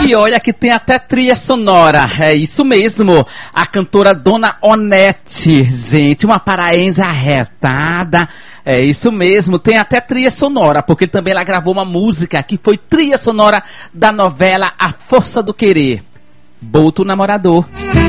Gente, olha que tem até trilha sonora. É isso mesmo. A cantora Dona Onete, gente, uma paraense arretada. É isso mesmo, tem até trilha sonora, porque também ela gravou uma música que foi trilha sonora da novela A Força do Querer. Boto Namorador.